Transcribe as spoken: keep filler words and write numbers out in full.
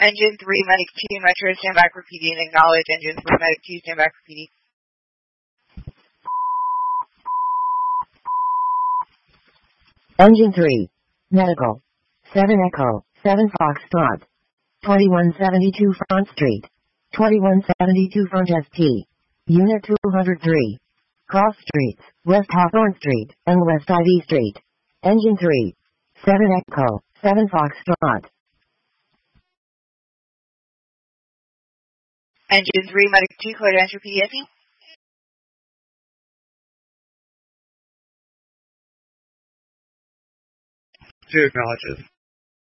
Engine three, Medic two, Metro, stand back for P D and acknowledge. Engine three, Medic two, stand back for P D. Engine three, Medical, seven Echo, seven Foxtrot, twenty-one seventy-two Front Street, twenty-one seventy-two Front S T, Unit two hundred three, Cross Streets, West Hawthorne Street, and West Ivy Street. Engine three, seven Echo, seven Foxtrot. Engine three, Medic two, clear to enter P D S E. Two acknowledges.